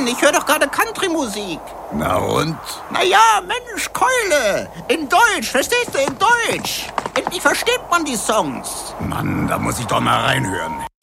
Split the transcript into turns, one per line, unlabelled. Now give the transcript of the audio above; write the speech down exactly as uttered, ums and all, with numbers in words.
ich höre doch gerade Country-Musik.
Na und?
Na ja, Mensch, Keule. In Deutsch, verstehst du, in Deutsch. Endlich versteht man die Songs.
Mann, da muss ich doch mal reinhören.